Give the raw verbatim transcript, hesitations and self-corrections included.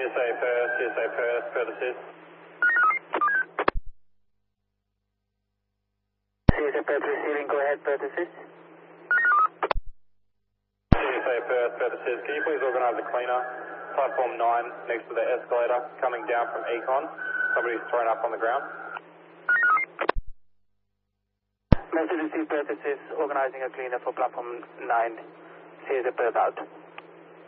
S A Perth, C S A Perth, Perth assist. C S A Perth receiving, go ahead, Perth assist. C S A Perth, Perth assist. Can you please organise a cleaner? Platform nine next to the escalator coming down from Econ. Somebody's thrown up on the ground. Message received, Perth assist, organising a cleaner for platform nine. C S A Perth out.